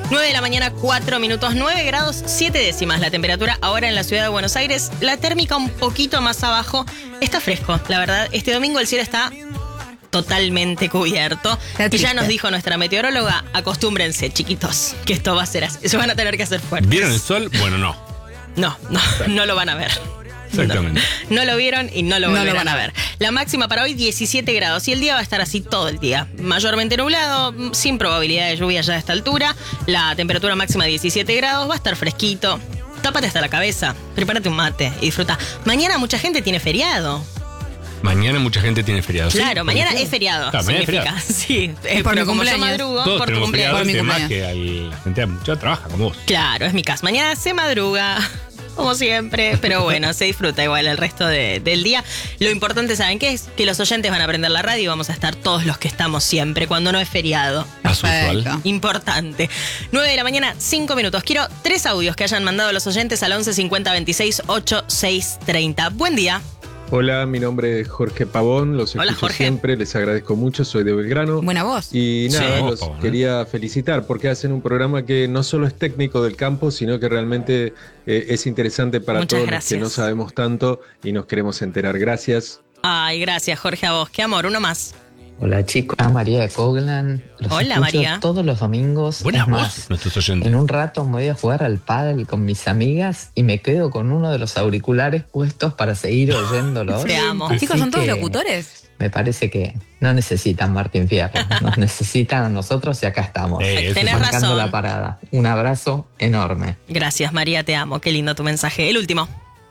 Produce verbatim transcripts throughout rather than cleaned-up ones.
nueve de la mañana, cuatro minutos, nueve grados, siete décimas la temperatura ahora en la ciudad de Buenos Aires. La térmica un poquito más abajo. Está fresco, la verdad. Este domingo el cielo está totalmente cubierto. Y ya nos dijo nuestra meteoróloga, acostúmbrense, chiquitos, que esto va a ser así. Se van a tener que hacer fuertes. ¿Vieron el sol? Bueno, no. No, no, no lo van a ver. Exactamente. No, no lo vieron y no lo no volverán a ver. La máxima para hoy, diecisiete grados. Y el día va a estar así todo el día. Mayormente nublado, sin probabilidad de lluvia ya a esta altura. La temperatura máxima, diecisiete grados. Va a estar fresquito. Tápate hasta la cabeza. Prepárate un mate y disfruta. Mañana mucha gente tiene feriado. Mañana mucha gente tiene feriado. Claro, ¿sí? mañana es feriado. Claro, significa. Es feriado. Sí, es por pero mi como yo cumpleaños. madrugo, Todos por tu tenemos cumpleaños. feriado, Por mi el tema cumpleaños. que hay gente mucha trabaja como vos. Claro, es mi caso. Mañana se madruga, como siempre, pero bueno, se disfruta igual el resto de, del día. Lo importante, ¿saben qué es? Que los oyentes van a aprender la radio y vamos a estar todos los que estamos siempre, cuando no es feriado. As usual. Perfecto. Importante. nueve de la mañana, cinco minutos. Quiero tres audios que hayan mandado los oyentes al once cincuenta veintiséis ochenta y seis treinta. Buen día. Hola, mi nombre es Jorge Pavón, los Hola, escucho Jorge. siempre, les agradezco mucho, soy de Belgrano. Buena voz. Y nada, Sí. los Pavón, ¿eh? quería felicitar porque hacen un programa que no solo es técnico del campo, sino que realmente eh, es interesante para Muchas todos los gracias. que no sabemos tanto y nos queremos enterar. Gracias. Ay, gracias, Jorge, a vos. Qué amor, uno más. Hola chicos, ah, María de Coglan. Los Hola, escucho María. todos los domingos. Buena Es voz, más, nuestros oyentes. en un rato me voy a jugar al pádel con mis amigas y me quedo con uno de los auriculares puestos para seguir oyéndolo. Te amo. Así Chicos, ¿son todos que locutores? Me parece que no necesitan Martín Fierro, nos necesitan a nosotros y acá estamos. Eh, eso Tenés sí. Marcando razón. la parada. Un abrazo enorme. Gracias, María, te amo. Qué lindo tu mensaje. El último.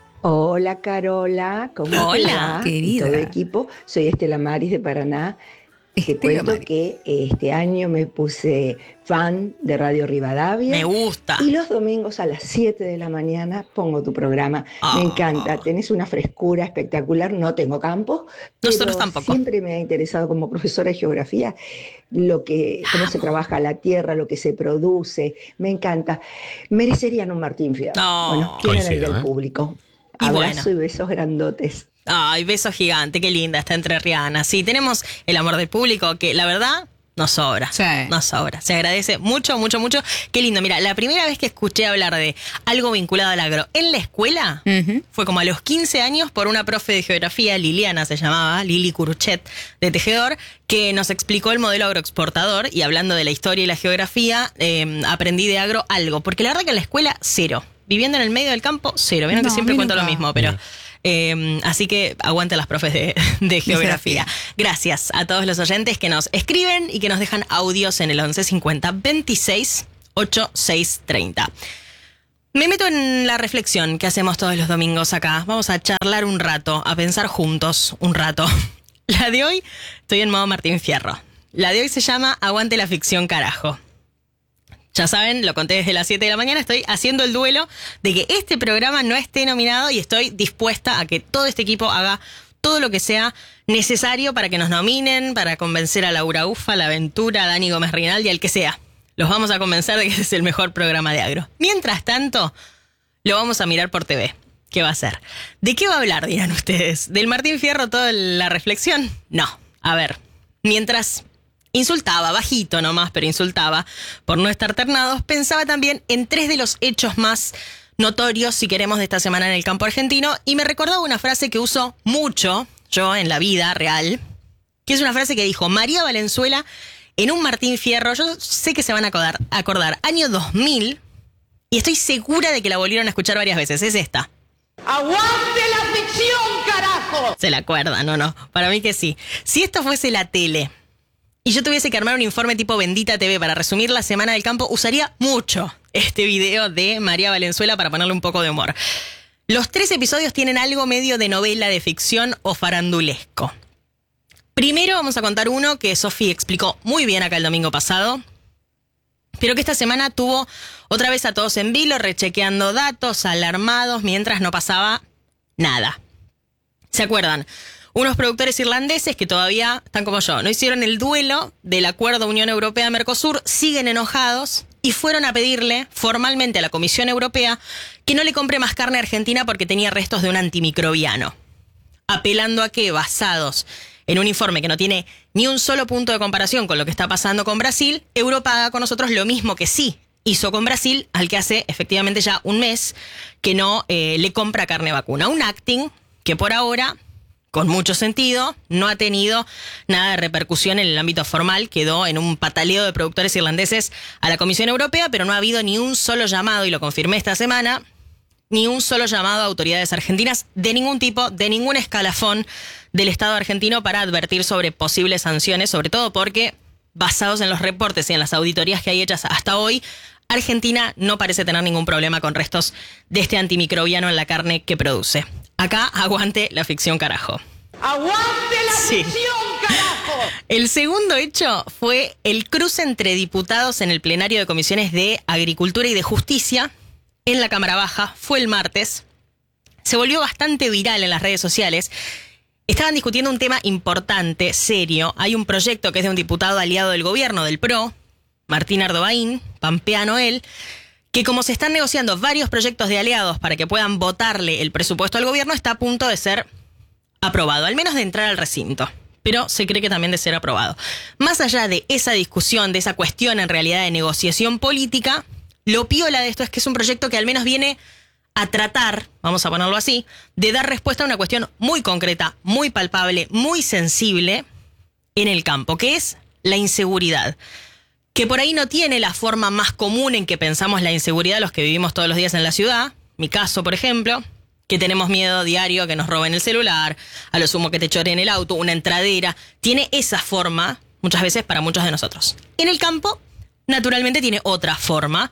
Hola Carola, ¿cómo Hola, te va? querida. Y todo el equipo, soy Estela Maris de Paraná. Te Estela cuento Maris. que este año me puse fan de Radio Rivadavia. Me gusta. Y los domingos a las siete de la mañana pongo tu programa. Ah. Me encanta, tenés una frescura espectacular, no tengo campo. Nosotros pero tampoco. Siempre me ha interesado como profesora de geografía lo que, cómo se trabaja la tierra, lo que se produce. Me encanta. Merecerían un Martín Fierro. No. Bueno, ¿quién era el Coincido, del ¿eh? público? Y Abrazo bueno. y besos grandotes. Ay, beso gigante, qué linda esta entrerriana. Sí, tenemos el amor del público que la verdad nos sobra. Sí. Nos sobra. Se agradece mucho, mucho, mucho. Qué lindo. Mira, la primera vez que escuché hablar de algo vinculado al agro en la escuela Ujú. fue como a los quince años por una profe de geografía, Liliana se llamaba, Lili Curuchet, de Tejedor, que nos explicó el modelo agroexportador y hablando de la historia y la geografía, eh, aprendí de agro algo. Porque la verdad que en la escuela, cero. Viviendo en el medio del campo, cero. Vieron No, que siempre a mí cuento nunca. lo mismo, pero... Eh, así que aguante las profes de, de geografía. geografía. Gracias a todos los oyentes que nos escriben y que nos dejan audios en el once cincuenta veintiséis ochenta y seis treinta. Me meto en la reflexión que hacemos todos los domingos acá. Vamos a charlar un rato, a pensar juntos un rato. La de hoy, estoy en modo Martín Fierro. La de hoy se llama Aguante la ficción, carajo. Ya saben, lo conté desde las siete de la mañana, estoy haciendo el duelo de que este programa no esté nominado y estoy dispuesta a que todo este equipo haga todo lo que sea necesario para que nos nominen, para convencer a Laura Ufa, a La Aventura, a Dani Gómez Rinaldi, al que sea. Los vamos a convencer de que ese es el mejor programa de agro. Mientras tanto, lo vamos a mirar por T V. ¿Qué va a ser? ¿De qué va a hablar, dirán ustedes? ¿Del Martín Fierro toda la reflexión? No. A ver, mientras... insultaba, bajito nomás, pero insultaba, por no estar ternados, pensaba también en tres de los hechos más notorios, si queremos, de esta semana en el campo argentino, y me recordaba una frase que uso mucho, yo, en la vida real, que es una frase que dijo María Valenzuela en un Martín Fierro, yo sé que se van a acordar, acordar año dos mil, y estoy segura de que la volvieron a escuchar varias veces, es esta. ¡Aguante la ficción, carajo! ¿Se la acuerdan o no? Para mí que sí. Si esto fuese la tele... y yo tuviese que armar un informe tipo Bendita T V para resumir la semana del campo, usaría mucho este video de María Valenzuela para ponerle un poco de humor. Los tres episodios tienen algo medio de novela de ficción o farandulesco. Primero vamos a contar uno que Sofi explicó muy bien acá el domingo pasado, pero que esta semana tuvo otra vez a todos en vilo, rechequeando datos, alarmados, mientras no pasaba nada. ¿Se acuerdan? Unos productores irlandeses que todavía están como yo, no hicieron el duelo del acuerdo Unión Europea-Mercosur, siguen enojados y fueron a pedirle formalmente a la Comisión Europea que no le compre más carne a Argentina porque tenía restos de un antimicrobiano. Apelando a que, basados en un informe que no tiene ni un solo punto de comparación con lo que está pasando con Brasil, Europa haga con nosotros lo mismo que sí hizo con Brasil, al que hace efectivamente ya un mes que no eh, le compra carne vacuna. Un acting que por ahora, con mucho sentido, no ha tenido nada de repercusión en el ámbito formal. Quedó en un pataleo de productores irlandeses a la Comisión Europea, pero no ha habido ni un solo llamado, y lo confirmé esta semana, ni un solo llamado a autoridades argentinas de ningún tipo, de ningún escalafón del Estado argentino para advertir sobre posibles sanciones, sobre todo porque, basados en los reportes y en las auditorías que hay hechas hasta hoy, Argentina no parece tener ningún problema con restos de este antimicrobiano en la carne que produce. Acá, aguante la ficción, carajo. ¡Aguante la Sí. ficción, carajo! El segundo hecho fue el cruce entre diputados en el plenario de comisiones de Agricultura y de Justicia en la Cámara Baja. Fue el martes. Se volvió bastante viral en las redes sociales. Estaban discutiendo un tema importante, serio. Hay un proyecto que es de un diputado aliado del gobierno, del P R O, Martín Ardobaín, pampeano él, que como se están negociando varios proyectos de aliados para que puedan votarle el presupuesto al gobierno, está a punto de ser aprobado, al menos de entrar al recinto. Pero se cree que también de ser aprobado. Más allá de esa discusión, de esa cuestión en realidad de negociación política, lo piola de esto es que es un proyecto que al menos viene a tratar, vamos a ponerlo así, de dar respuesta a una cuestión muy concreta, muy palpable, muy sensible en el campo, que es la inseguridad. Que por ahí no tiene la forma más común en que pensamos la inseguridad los que vivimos todos los días en la ciudad. Mi caso, por ejemplo, que tenemos miedo diario a que nos roben el celular, a lo sumo que te choren el auto, una entradera. Tiene esa forma, muchas veces, para muchos de nosotros. En el campo, naturalmente, tiene otra forma.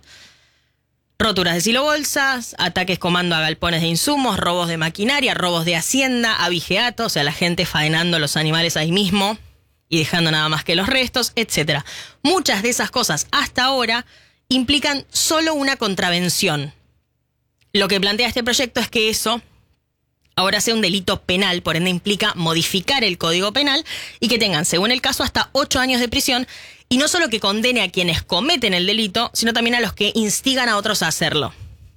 Roturas de silobolsas, ataques comando a galpones de insumos, robos de maquinaria, robos de hacienda, abigeato, o sea, la gente faenando los animales ahí mismo y dejando nada más que los restos, etcétera. Muchas de esas cosas hasta ahora implican solo una contravención. Lo que plantea este proyecto es que eso ahora sea un delito penal, por ende implica modificar el Código Penal y que tengan, según el caso, hasta ocho años de prisión, y no solo que condene a quienes cometen el delito, sino también a los que instigan a otros a hacerlo.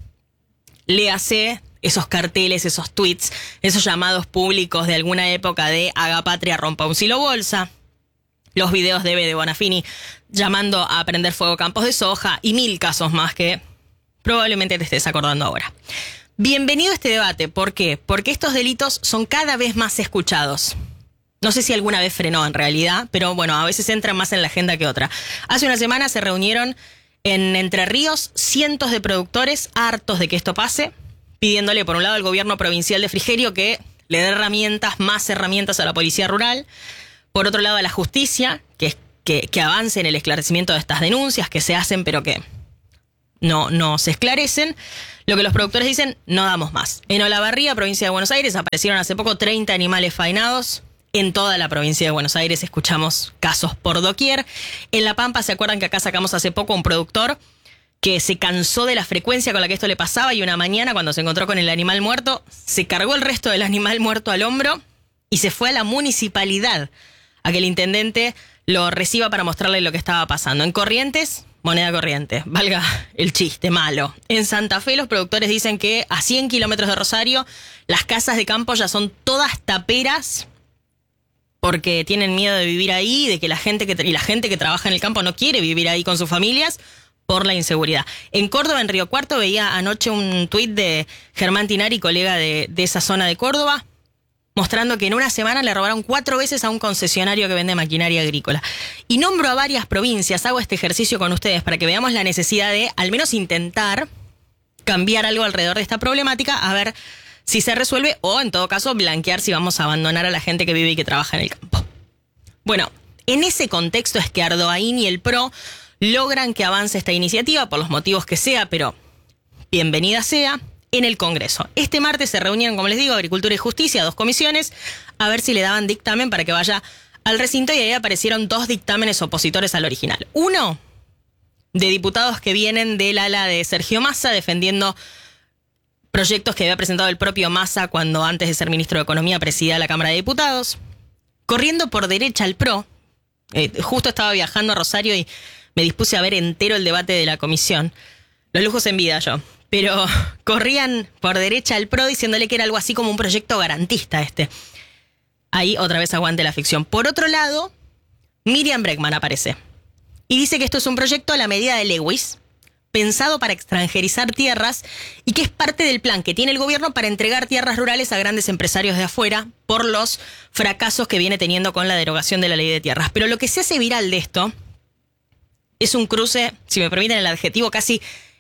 Léase esos carteles, esos tweets, esos llamados públicos de alguna época de haga patria, rompa un silobolsa, los videos de Bede Bonafini llamando a prender fuego campos de soja y mil casos más que probablemente te estés acordando ahora. Bienvenido a este debate. ¿Por qué? Porque estos delitos son cada vez más escuchados. No sé si alguna vez frenó en realidad, pero bueno, a veces entran más en la agenda que otra. Hace una semana se reunieron en Entre Ríos cientos de productores hartos de que esto pase, pidiéndole por un lado al gobierno provincial de Frigerio que le dé herramientas, más herramientas a la policía rural, por otro lado a la justicia, que, que, que avance en el esclarecimiento de estas denuncias que se hacen pero que no, no se esclarecen. Lo que los productores dicen, no damos más. En Olavarría, provincia de Buenos Aires, aparecieron hace poco treinta animales faenados. En toda la provincia de Buenos Aires escuchamos casos por doquier. En La Pampa, ¿se acuerdan que acá sacamos hace poco un productor que se cansó de la frecuencia con la que esto le pasaba y una mañana cuando se encontró con el animal muerto, se cargó el resto del animal muerto al hombro y se fue a la municipalidad a que el intendente lo reciba para mostrarle lo que estaba pasando? En Corrientes, moneda corriente, valga el chiste malo. En Santa Fe los productores dicen que a cien kilómetros de Rosario las casas de campo ya son todas taperas porque tienen miedo de vivir ahí, de que la gente que y la gente que trabaja en el campo no quiere vivir ahí con sus familias por la inseguridad. En Córdoba, en Río Cuarto, veía anoche un tuit de Germán Tinari, colega de, de esa zona de Córdoba, mostrando que en una semana le robaron cuatro veces a un concesionario que vende maquinaria agrícola. Y nombro a varias provincias, hago este ejercicio con ustedes para que veamos la necesidad de al menos intentar cambiar algo alrededor de esta problemática, a ver si se resuelve o, en todo caso, blanquear si vamos a abandonar a la gente que vive y que trabaja en el campo. Bueno, en ese contexto es que Ardobaín y el P R O logran que avance esta iniciativa, por los motivos que sea, pero bienvenida sea, en el Congreso. Este martes se reunieron, como les digo, Agricultura y Justicia, dos comisiones, a ver si le daban dictamen para que vaya al recinto, y ahí aparecieron dos dictámenes opositores al original. Uno, de diputados que vienen del ala de Sergio Massa, defendiendo proyectos que había presentado el propio Massa cuando antes de ser ministro de Economía presidía la Cámara de Diputados. Corriendo por derecha al P R O, eh, justo estaba viajando a Rosario y me dispuse a ver entero el debate de la comisión. Los lujos en vida yo. Pero corrían por derecha al P R O diciéndole que era algo así como un proyecto garantista este. Ahí otra vez aguante la ficción. Por otro lado, Miriam Bregman aparece y dice que esto es un proyecto a la medida de Lewis, pensado para extranjerizar tierras y que es parte del plan que tiene el gobierno para entregar tierras rurales a grandes empresarios de afuera por los fracasos que viene teniendo con la derogación de la ley de tierras. Pero lo que se hace viral de esto es un cruce, si me permiten el adjetivo, casi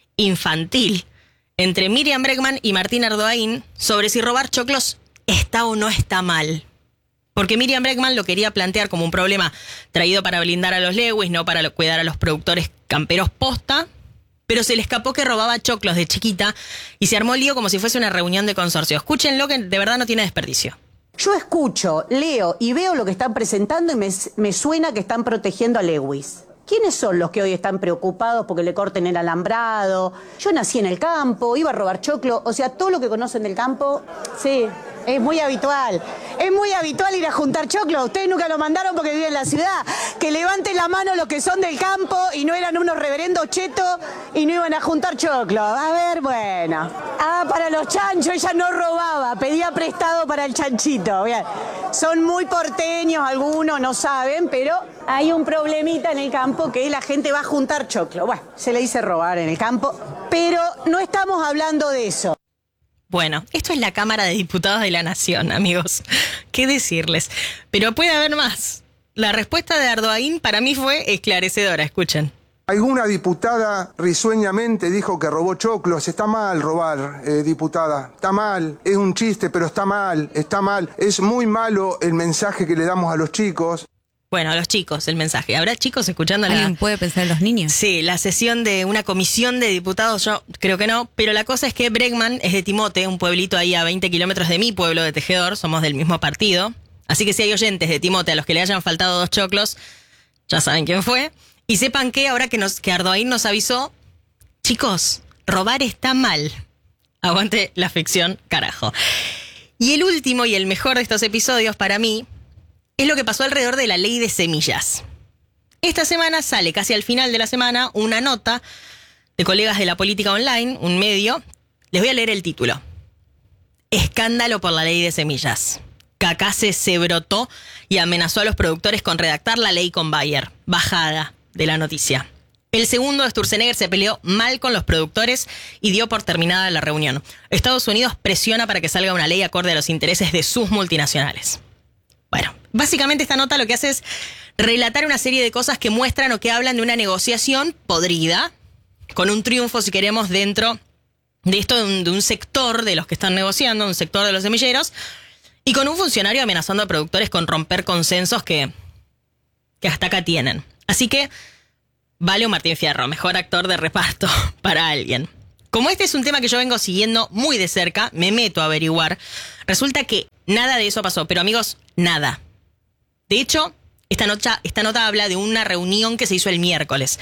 infantil entre Miriam Bregman y Martín Ardoain sobre si robar choclos está o no está mal. Porque Miriam Bregman lo quería plantear como un problema traído para blindar a los Lewis, no para cuidar a los productores camperos posta, pero se le escapó que robaba choclos de chiquita y se armó lío como si fuese una reunión de consorcio. Escúchenlo, que de verdad no tiene desperdicio. Yo escucho, leo y veo lo que están presentando y me, me suena que están protegiendo a Lewis. ¿Quiénes son los que hoy están preocupados porque le corten el alambrado? Yo nací en el campo, iba a robar choclo, o sea, todo lo que conocen del campo, sí, es muy habitual. Es muy habitual ir a juntar choclo. Ustedes nunca lo mandaron porque viven en la ciudad. Que levanten la mano los que son del campo y no eran unos reverendos chetos y no iban a juntar choclo. A ver, bueno. Ah, para los chanchos, ella no robaba, pedía prestado para el chanchito. Bien. Son muy porteños algunos, no saben, pero hay un problemita en el campo que la gente va a juntar choclo. Bueno, se le dice robar en el campo, pero no estamos hablando de eso. Bueno, esto es la Cámara de Diputados de la Nación, amigos. ¿Qué decirles? Pero puede haber más. La respuesta de Ardoain para mí fue esclarecedora, escuchen. Alguna diputada risueñamente dijo que robó choclos. Está mal robar, eh, diputada. Está mal. Es un chiste, pero está mal. Está mal. Es muy malo el mensaje que le damos a los chicos. Bueno, a los chicos, el mensaje. ¿Habrá chicos escuchando la... ¿Alguien puede pensar en los niños? Sí, la sesión de una comisión de diputados, yo creo que no, pero la cosa es que Bregman es de Timote, un pueblito ahí a veinte kilómetros de mi pueblo de Tejedor, somos del mismo partido, así que si hay oyentes de Timote a los que le hayan faltado dos choclos, ya saben quién fue, y sepan que ahora que, nos, que Ardoain nos avisó, chicos, robar está mal. Aguante la ficción, carajo. Y el último y el mejor de estos episodios para mí es lo que pasó alrededor de la ley de semillas. Esta semana sale, casi al final de la semana, una nota de colegas de la política online, un medio. Les voy a leer el título. Escándalo por la ley de semillas. Cacase se brotó y amenazó a los productores con redactar la ley con Bayer. Bajada de la noticia. El segundo de Sturzenegger se peleó mal con los productores y dio por terminada la reunión. Estados Unidos presiona para que salga una ley acorde a los intereses de sus multinacionales. Bueno, básicamente esta nota lo que hace es relatar una serie de cosas que muestran o que hablan de una negociación podrida, con un triunfo, si queremos, dentro de esto de un, de un sector de los que están negociando, un sector de los semilleros, y con un funcionario amenazando a productores con romper consensos que, que hasta acá tienen. Así que, vale un Martín Fierro, mejor actor de reparto para alguien. Como este es un tema que yo vengo siguiendo muy de cerca, me meto a averiguar, resulta que nada de eso pasó, pero amigos, nada. De hecho, esta nota, esta nota habla de una reunión que se hizo el miércoles.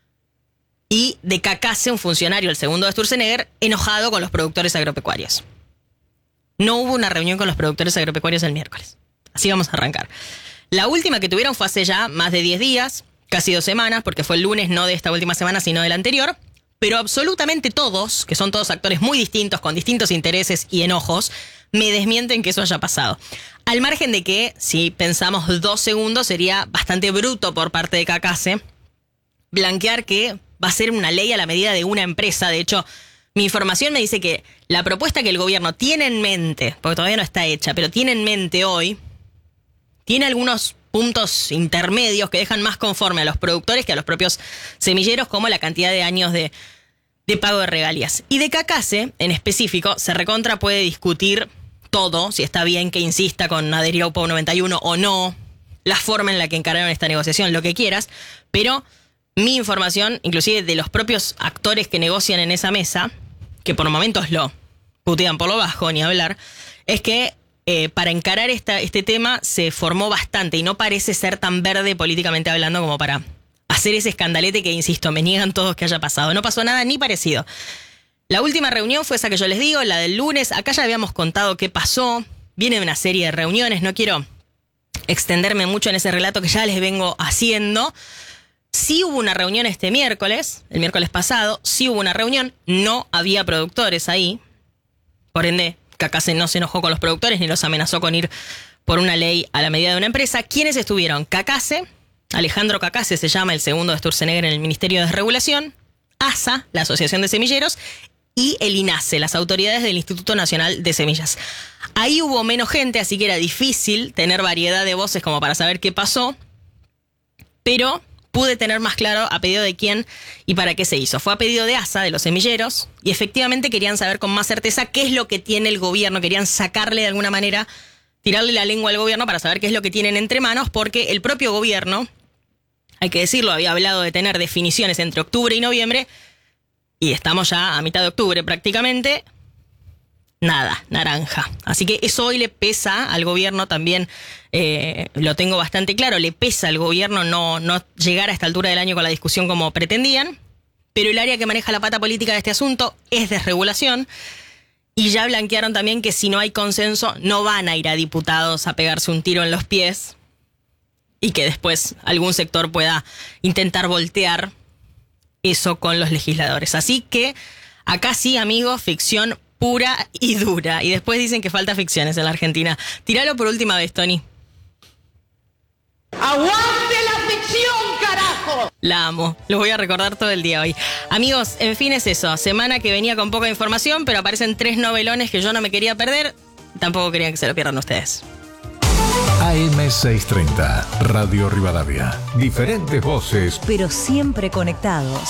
Y de Cacase, un funcionario, el segundo de Sturzenegger, enojado con los productores agropecuarios. No hubo una reunión con los productores agropecuarios el miércoles. Así vamos a arrancar. La última que tuvieron fue hace ya más de diez días, casi dos semanas, porque fue el lunes no de esta última semana, sino de la anterior. Pero absolutamente todos, que son todos actores muy distintos, con distintos intereses y enojos, me desmienten que eso haya pasado. Al margen de que, si pensamos dos segundos, sería bastante bruto por parte de Cacase blanquear que va a ser una ley a la medida de una empresa. De hecho, mi información me dice que la propuesta que el gobierno tiene en mente, porque todavía no está hecha, pero tiene en mente hoy, tiene algunos puntos intermedios que dejan más conforme a los productores que a los propios semilleros, como la cantidad de años de, de pago de regalías. Y de Cacase, en específico, se recontra puede discutir todo, si está bien que insista con adherir a U P O noventa y uno o no, la forma en la que encararon esta negociación, lo que quieras, pero mi información, inclusive de los propios actores que negocian en esa mesa, que por momentos lo putean por lo bajo, ni hablar, es que Eh, para encarar esta, este tema se formó bastante y no parece ser tan verde políticamente hablando como para hacer ese escandalete que, insisto, me niegan todos que haya pasado. No pasó nada ni parecido. La última reunión fue esa que yo les digo, la del lunes. Acá ya habíamos contado qué pasó. Viene una serie de reuniones. No quiero extenderme mucho en ese relato que ya les vengo haciendo. Sí hubo una reunión este miércoles, el miércoles pasado. Sí hubo una reunión. No había productores ahí. Por ende, Cacase no se enojó con los productores ni los amenazó con ir por una ley a la medida de una empresa. ¿Quiénes estuvieron? Cacase, Alejandro Cacase se llama, el segundo de Sturzenegger en el Ministerio de Desregulación, ASA, la Asociación de Semilleros, y el INASE, las autoridades del Instituto Nacional de Semillas. Ahí hubo menos gente, así que era difícil tener variedad de voces como para saber qué pasó, pero pude tener más claro a pedido de quién y para qué se hizo. Fue a pedido de ASA, de los semilleros, y efectivamente querían saber con más certeza qué es lo que tiene el gobierno, querían sacarle de alguna manera, tirarle la lengua al gobierno para saber qué es lo que tienen entre manos, porque el propio gobierno, hay que decirlo, había hablado de tener definiciones entre octubre y noviembre, y estamos ya a mitad de octubre prácticamente. Nada, naranja. Así que eso hoy le pesa al gobierno también, eh, lo tengo bastante claro, le pesa al gobierno no, no llegar a esta altura del año con la discusión como pretendían, pero el área que maneja la pata política de este asunto es desregulación, y ya blanquearon también que si no hay consenso no van a ir a diputados a pegarse un tiro en los pies y que después algún sector pueda intentar voltear eso con los legisladores. Así que acá sí, amigos, ficción pura y dura. Y después dicen que falta ficciones en la Argentina. Tíralo por última vez, Tony. ¡Aguante la ficción, carajo! La amo. Los voy a recordar todo el día hoy. Amigos, en fin es eso. Semana que venía con poca información, pero aparecen tres novelones que yo no me quería perder. Tampoco quería que se lo pierdan ustedes. A M seiscientos treinta, Radio Rivadavia. Diferentes voces, pero siempre conectados.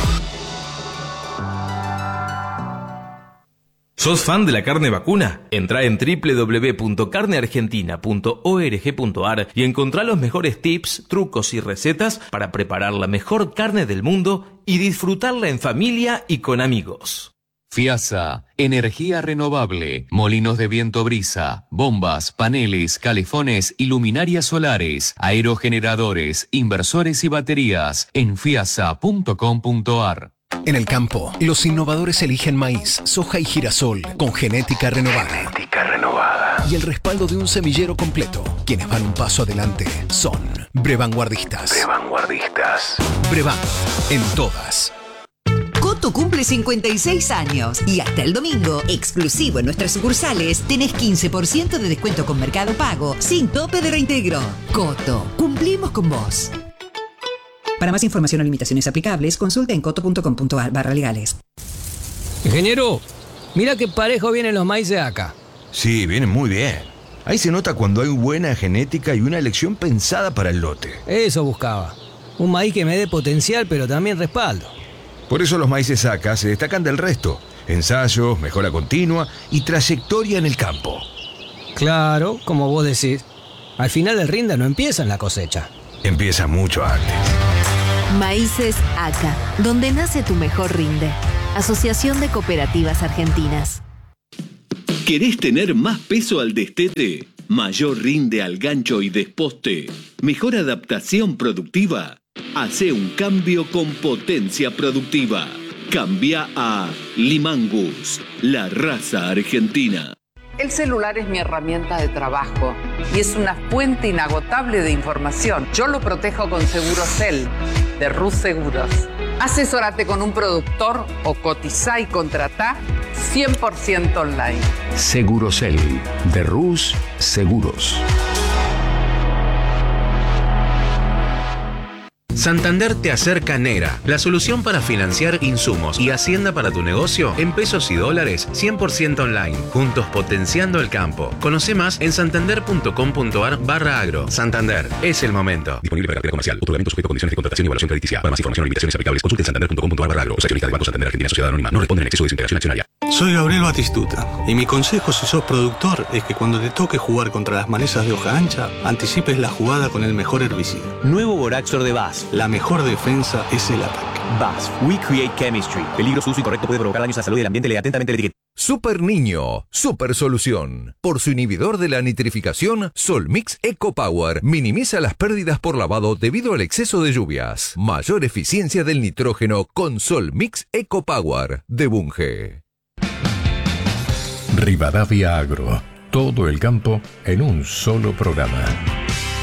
¿Sos fan de la carne vacuna? Entrá en doble u doble u doble u punto carne argentina punto org punto a r y encontrá los mejores tips, trucos y recetas para preparar la mejor carne del mundo y disfrutarla en familia y con amigos. FIASA, energía renovable, molinos de viento brisa, bombas, paneles, calefones y luminarias solares, aerogeneradores, inversores y baterías en fiasa punto com punto a r. En el campo, los innovadores eligen maíz, soja y girasol con genética renovada. Genética renovada. Y el respaldo de un semillero completo. Quienes van un paso adelante son Brevanguardistas. Brevanguardistas. Brevan, en todas. Coto cumple cincuenta y seis años y hasta el domingo, exclusivo en nuestras sucursales, tenés quince por ciento de descuento con Mercado Pago, sin tope de reintegro. Coto, cumplimos con vos. Para más información o limitaciones aplicables, consulta en coto punto com punto a r barra legales. Ingeniero, mira qué parejo vienen los maíces acá. Sí, vienen muy bien. Ahí se nota cuando hay buena genética y una elección pensada para el lote. Eso buscaba. Un maíz que me dé potencial, pero también respaldo. Por eso los maíces acá se destacan del resto. Ensayos, mejora continua y trayectoria en el campo. Claro, como vos decís. Al final del rinda no empieza en la cosecha. Empieza mucho antes. Maíces A C A, donde nace tu mejor rinde. Asociación de Cooperativas Argentinas. ¿Querés tener más peso al destete? ¿Mayor rinde al gancho y desposte? ¿Mejor adaptación productiva? Hace un cambio con potencia productiva. Cambia a Limangus, la raza argentina. El celular es mi herramienta de trabajo y es una fuente inagotable de información. Yo lo protejo con Segurocel, de Rus Seguros. Asesórate con un productor o cotizá y contratá cien por ciento online. Segurocel, de Rus Seguros. Santander te acerca Nera, la solución para financiar insumos y hacienda para tu negocio en pesos y dólares cien por ciento online. Juntos potenciando el campo. Conoce más en santander punto com punto a r barra agro. Santander, es el momento. Disponible para cartera comercial. Otorgamiento sujeto a condiciones de contratación y evaluación crediticia. Para más información o limitaciones aplicables, consulte en santander punto com punto a r barra agro. Los accionistas del Banco Santander Argentina Sociedad Anónima no responden en exceso de desintegración accionaria. Soy Gabriel Batistuta y mi consejo si sos productor es que cuando te toque jugar contra las malezas de hoja ancha, anticipes la jugada con el mejor herbicida. Nuevo Boraxor de B A S F. La mejor defensa es el ataque. B A S F. We create chemistry. Peligro, su uso incorrecto puede provocar daños a la salud y al ambiente. Lea atentamente la etiqueta. Super Niño, super solución. Por su inhibidor de la nitrificación, Solmix Eco Power minimiza las pérdidas por lavado debido al exceso de lluvias. Mayor eficiencia del nitrógeno con Solmix Eco Power de Bunge. Rivadavia Agro, todo el campo en un solo programa.